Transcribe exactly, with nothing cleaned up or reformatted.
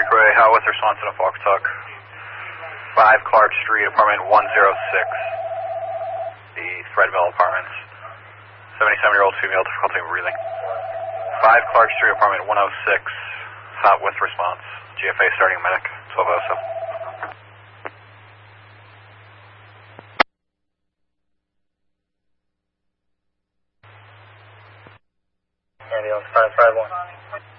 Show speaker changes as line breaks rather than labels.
Creekway, how with response to the Fox Talk. five Clark Street, apartment one oh six. The Threadmill Apartments. seventy-seven-year-old female, difficulty breathing. five Clark Street, apartment one oh six. Hot with response. G F A starting medic, twelve oh seven.
Ambulance five five one.